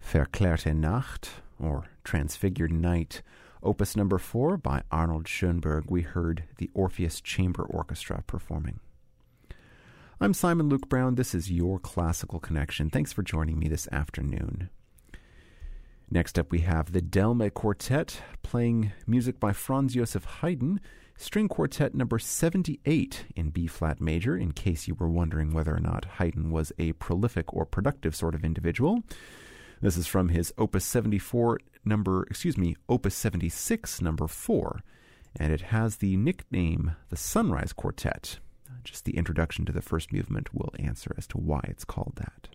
Verklärte Nacht, or Transfigured Night, Opus number 4 by Arnold Schoenberg. We heard the Orpheus Chamber Orchestra performing. I'm Simon Luke Brown. This is Your Classical Connection. Thanks for joining me this afternoon. Next up, we have the Delme Quartet playing music by Franz Joseph Haydn, String Quartet number 78 in B-flat major, in case you were wondering whether or not Haydn was a prolific or productive sort of individual. This is from his Opus 76 number 4, and it has the nickname the Sunrise Quartet. Just the introduction to the first movement will answer as to why it's called that.